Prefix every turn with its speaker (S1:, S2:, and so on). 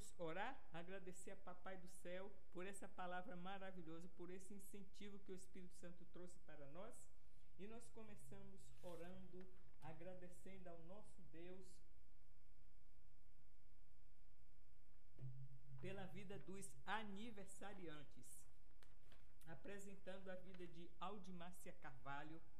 S1: vamos orar, agradecer a Papai do Céu por essa palavra maravilhosa, por esse incentivo que o Espírito Santo trouxe para nós. E nós começamos orando, agradecendo ao nosso Deus pela vida dos aniversariantes, apresentando a vida de Aldimárcia Carvalho,